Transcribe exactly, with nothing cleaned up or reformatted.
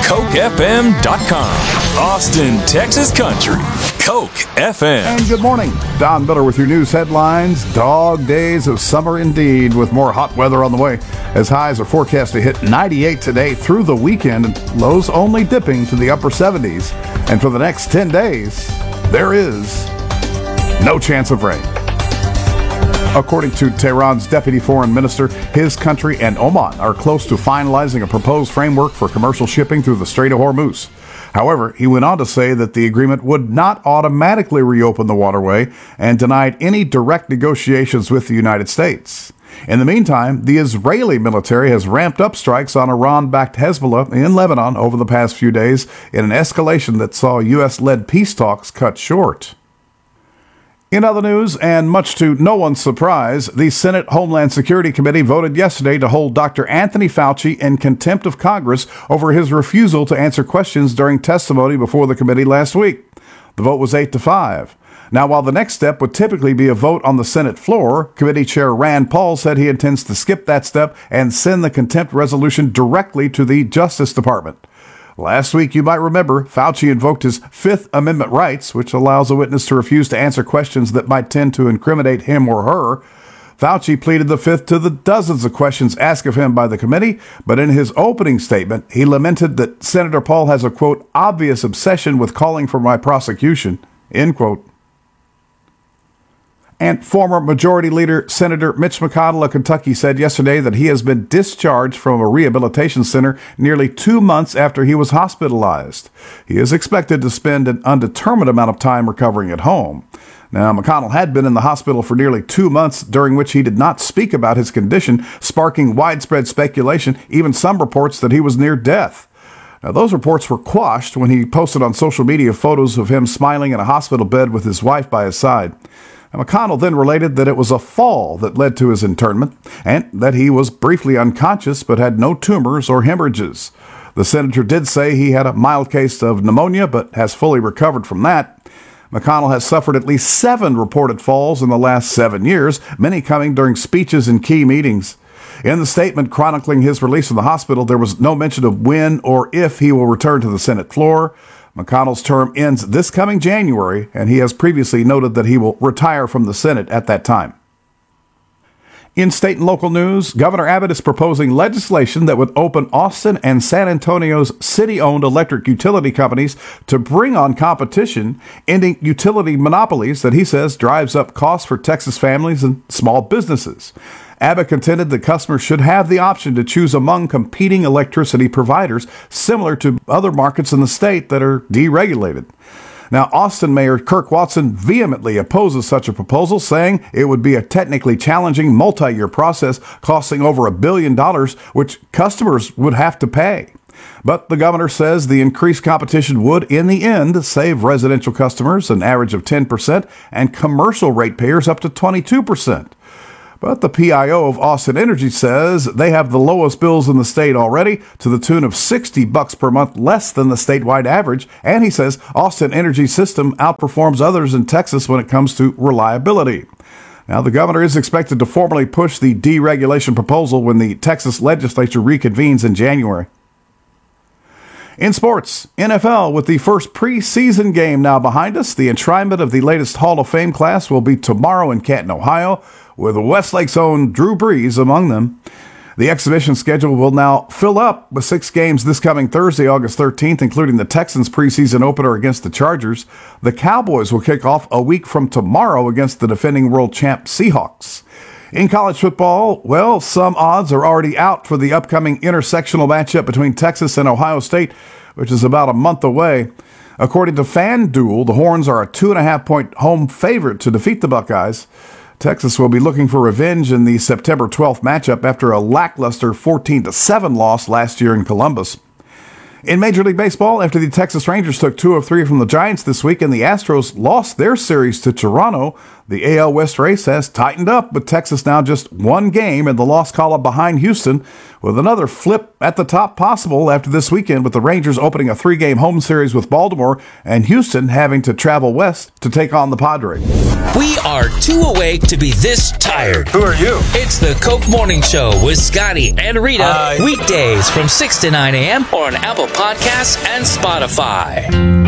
Coke F M dot com. Austin, Texas Country. Coke F M. And good morning. Don Miller with your news headlines. Dog days of summer indeed, with more hot weather on the way, as highs are forecast to hit ninety-eight today through the weekend, and lows only dipping to the upper seventies. And for the next ten days, there is no chance of rain. According to Tehran's deputy foreign minister, his country and Oman are close to finalizing a proposed framework for commercial shipping through the Strait of Hormuz. However, he went on to say that the agreement would not automatically reopen the waterway and denied any direct negotiations with the United States. In the meantime, the Israeli military has ramped up strikes on Iran-backed Hezbollah in Lebanon over the past few days in an escalation that saw U S-led peace talks cut short. In other news, and much to no one's surprise, the Senate Homeland Security Committee voted yesterday to hold Doctor Anthony Fauci in contempt of Congress over his refusal to answer questions during testimony before the committee last week. The vote was eight to five. Now, while the next step would typically be a vote on the Senate floor, Committee Chair Rand Paul said he intends to skip that step and send the contempt resolution directly to the Justice Department. Last week, you might remember, Fauci invoked his Fifth Amendment rights, which allows a witness to refuse to answer questions that might tend to incriminate him or her. Fauci pleaded the Fifth to the dozens of questions asked of him by the committee, but in his opening statement, he lamented that Senator Paul has a, quote, obvious obsession with calling for my prosecution, end quote. And former Majority Leader Senator Mitch McConnell of Kentucky said yesterday that he has been discharged from a rehabilitation center nearly two months after he was hospitalized. He is expected to spend an undetermined amount of time recovering at home. Now, McConnell had been in the hospital for nearly two months, during which he did not speak about his condition, sparking widespread speculation, even some reports that he was near death. Now, those reports were quashed when he posted on social media photos of him smiling in a hospital bed with his wife by his side. McConnell then related that it was a fall that led to his internment and that he was briefly unconscious but had no tumors or hemorrhages. The senator did say he had a mild case of pneumonia but has fully recovered from that. McConnell has suffered at least seven reported falls in the last seven years, many coming during speeches and key meetings. In the statement chronicling his release from the hospital, there was no mention of when or if he will return to the Senate floor. McConnell's term ends this coming January, and he has previously noted that he will retire from the Senate at that time. In state and local news, Governor Abbott is proposing legislation that would open Austin and San Antonio's city-owned electric utility companies to bring on competition, ending utility monopolies that he says drives up costs for Texas families and small businesses. Abbott contended that customers should have the option to choose among competing electricity providers, similar to other markets in the state that are deregulated. Now, Austin Mayor Kirk Watson vehemently opposes such a proposal, saying it would be a technically challenging multi-year process costing over a billion dollars, which customers would have to pay. But the governor says the increased competition would, in the end, save residential customers an average of ten percent and commercial ratepayers up to twenty-two percent. But the P I O of Austin Energy says they have the lowest bills in the state already, to the tune of sixty bucks per month less than the statewide average. And he says Austin Energy's system outperforms others in Texas when it comes to reliability. Now, the governor is expected to formally push the deregulation proposal when the Texas legislature reconvenes in January. In sports, N F L, with the first preseason game now behind us, the enshrinement of the latest Hall of Fame class will be tomorrow in Canton, Ohio, with Westlake's own Drew Brees among them. The exhibition schedule will now fill up with six games this coming Thursday, August thirteenth, including the Texans' preseason opener against the Chargers. The Cowboys will kick off a week from tomorrow against the defending world champ Seahawks. In college football, well, some odds are already out for the upcoming intersectional matchup between Texas and Ohio State, which is about a month away. According to FanDuel, the Horns are a two and a half point home favorite to defeat the Buckeyes. Texas will be looking for revenge in the September twelfth matchup after a lackluster fourteen to seven loss last year in Columbus. In Major League Baseball, after the Texas Rangers took two of three from the Giants this week and the Astros lost their series to Toronto, The A L West race has tightened up, with Texas now just one game in the loss column behind Houston, with another flip at the top possible after this weekend, with the Rangers opening a three-game home series with Baltimore and Houston having to travel west to take on the Padres. We are too awake to be this tired. Who are you? It's the Coke Morning Show with Scotty and Rita. Hi. Weekdays from six to nine a.m. or on Apple Podcasts and Spotify.